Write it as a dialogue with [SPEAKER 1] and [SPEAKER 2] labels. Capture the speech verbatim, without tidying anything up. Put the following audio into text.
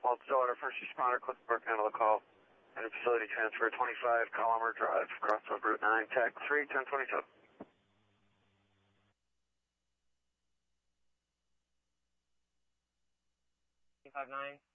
[SPEAKER 1] Multi-daughter, first responder, Cliftonburg, handle the call. And a facility transfer, twenty-five Colomar Drive, crossroad Route nine, Tech three, ten twenty-two.
[SPEAKER 2] five nine.